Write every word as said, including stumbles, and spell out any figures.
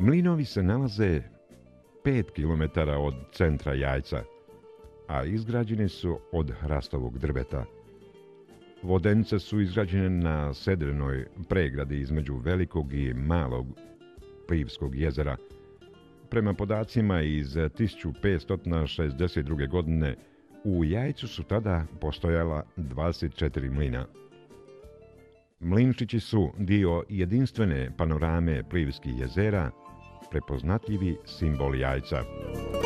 Mlinovi se nalaze pet kilometara od centra Jajca, a izgrađeni su od hrastovog drveta. Vodenice su izgrađene na sedrenoj pregradi između Velikog i Malog Plivskog jezera. Prema podacima iz tisuću petsto šezdeset druge. godine u Jajcu su tada postojala dvadeset četiri mlina. Mlinčići su dio jedinstvene panorame Plivskih jezera, prepoznatljivi simbol Jajca.